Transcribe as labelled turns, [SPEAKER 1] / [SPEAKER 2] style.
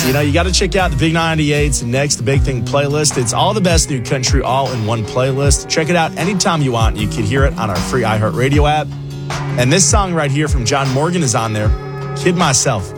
[SPEAKER 1] You know, you got to check out the Big 98's Next Big Thing playlist. It's all the best new country all in one playlist. Check it out anytime you want. You can hear it on our free iHeartRadio app. And this song right here from John Morgan is on there, Kid Myself.